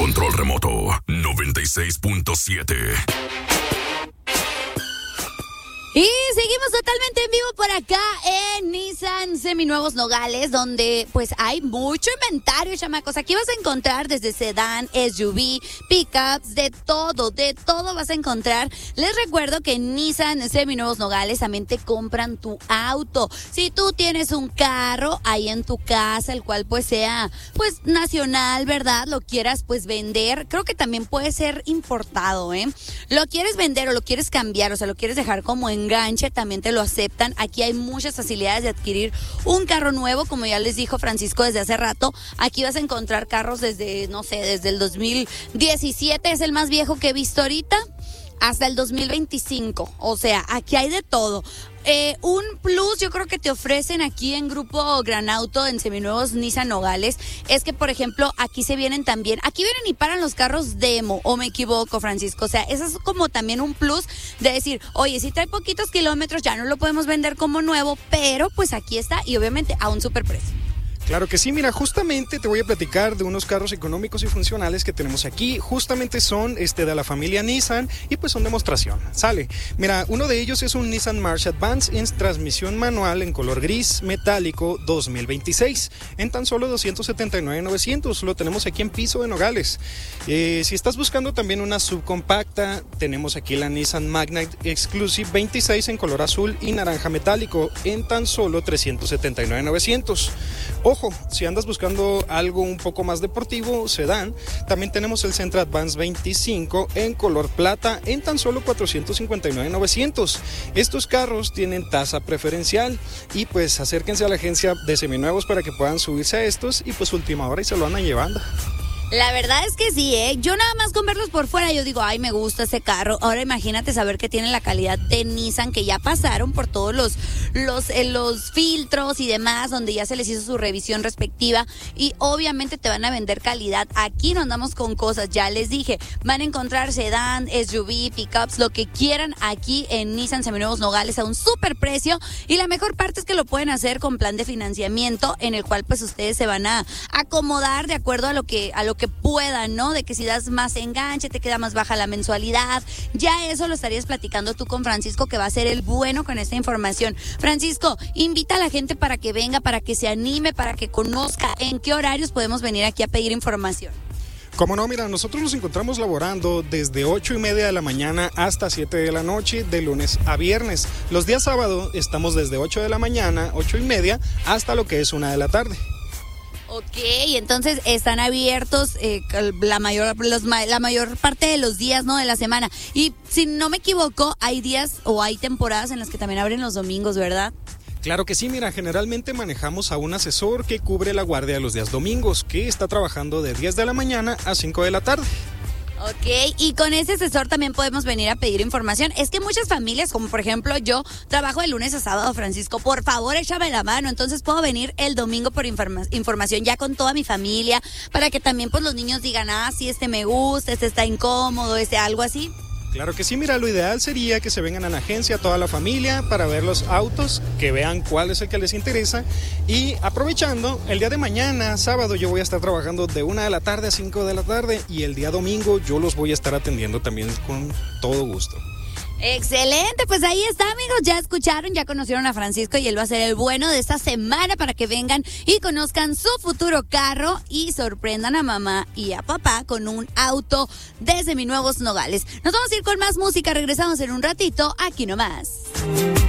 control remoto 96.7. Y seguimos totalmente en vivo por acá en Nissan Seminuevos Nogales, donde pues hay mucho inventario, chamacos. Aquí vas a encontrar desde sedán, SUV, pickups, de todo vas a encontrar. Les recuerdo que en Nissan Seminuevos Nogales también te compran tu auto. Si tú tienes un carro ahí en tu casa, el cual pues sea pues nacional, ¿verdad? Lo quieras pues vender, creo que también puede ser importado, ¿eh? Lo quieres vender o lo quieres cambiar, o sea, lo quieres dejar como enganche, también te lo aceptan. Aquí hay muchas facilidades de adquirir un carro nuevo, como ya les dijo Francisco desde hace rato. Aquí vas a encontrar carros desde, no sé, desde el 2017, es el más viejo que he visto ahorita, hasta el 2025. O sea, aquí hay de todo. Un plus yo creo que te ofrecen aquí en Grupo Gran Auto, en Seminuevos Nissan Nogales, es que por ejemplo aquí vienen y paran los carros demo, o me equivoco, Francisco. O sea, eso es como también un plus de decir, oye, si trae poquitos kilómetros ya no lo podemos vender como nuevo, pero pues aquí está y obviamente a un super precio. Claro que sí, mira, justamente te voy a platicar de unos carros económicos y funcionales que tenemos aquí. Justamente son de la familia Nissan y pues son demostración. Sale. Mira, uno de ellos es un Nissan March Advance en transmisión manual en color gris metálico 2026 en tan solo 279,900. Lo tenemos aquí en piso de Nogales. Si estás buscando también una subcompacta, tenemos aquí la Nissan Magnite Exclusive 26 en color azul y naranja metálico en tan solo 379,900. Ojo, si andas buscando algo un poco más deportivo, sedán, también tenemos el Sentra Advance 25 en color plata en tan solo 459,900. Estos carros tienen tasa preferencial y pues acérquense a la agencia de Seminuevos para que puedan subirse a estos y pues última hora y se lo andan llevando. La verdad es que sí, yo nada más con verlos por fuera, yo digo, ay, me gusta ese carro. Ahora imagínate saber que tiene la calidad de Nissan, que ya pasaron por todos los filtros y demás, donde ya se les hizo su revisión respectiva y obviamente te van a vender calidad. Aquí no andamos con cosas, ya les dije, van a encontrar sedán, SUV, pickups, lo que quieran aquí en Nissan Seminuevos Nogales a un super precio, y la mejor parte es que lo pueden hacer con plan de financiamiento, en el cual pues ustedes se van a acomodar de acuerdo a lo que puedan, ¿no? De que si das más enganche, te queda más baja la mensualidad. Ya eso lo estarías platicando tú con Francisco, que va a ser el bueno con esta información. Francisco, invita a la gente para que venga, para que se anime, para que conozca en qué horarios podemos venir aquí a pedir información. Como no, mira, nosotros nos encontramos laborando desde 8:30 de la mañana hasta 7 de la noche, de lunes a viernes. Los días sábados estamos desde 8 de la mañana, 8:30, hasta lo que es 1 de la tarde. Ok, entonces están abiertos la mayor parte de los días, ¿no? De la semana. Y si no me equivoco, hay días o hay temporadas en las que también abren los domingos, ¿verdad? Claro que sí, mira, generalmente manejamos a un asesor que cubre la guardia de los días domingos, que está trabajando de 10 de la mañana a 5 de la tarde. Ok, y con ese asesor también podemos venir a pedir información. Es que muchas familias, como por ejemplo yo, trabajo de lunes a sábado, Francisco, por favor échame la mano, entonces puedo venir el domingo por información ya con toda mi familia, para que también pues los niños digan, sí, me gusta, está incómodo, algo así. Claro que sí, mira, lo ideal sería que se vengan a la agencia toda la familia para ver los autos, que vean cuál es el que les interesa, y aprovechando, el día de mañana, sábado, yo voy a estar trabajando de 1 de la tarde a 5 de la tarde, y el día domingo yo los voy a estar atendiendo también con todo gusto. Excelente, pues ahí está, amigos, ya escucharon, ya conocieron a Francisco y él va a ser el bueno de esta semana para que vengan y conozcan su futuro carro y sorprendan a mamá y a papá con un auto de Seminuevos Nogales. Nos vamos a ir con más música, regresamos en un ratito, aquí nomás.